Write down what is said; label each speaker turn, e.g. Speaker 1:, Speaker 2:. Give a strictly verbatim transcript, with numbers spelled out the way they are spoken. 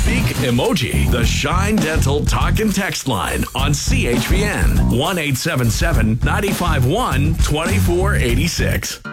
Speaker 1: Speak emoji. The Shine Dental Talk and Text line on C H P N one eight seven seven, nine five one, two four eight six.